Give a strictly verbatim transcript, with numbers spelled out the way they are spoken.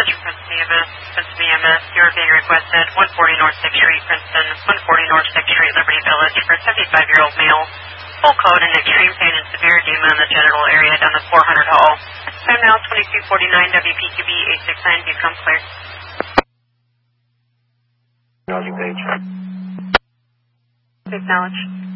Message from Princeton E M S. Princeton E M S, you are being requested one forty North sixth Street, Princeton, one forty North sixth Street, Liberty Village, for a seventy-five-year-old male. Full code and extreme pain and severe edema in the genital area down the four hundred hall. Time now twenty-two forty-nine, W P Q B eight six nine, become clear. Acknowledging page. Acknowledge.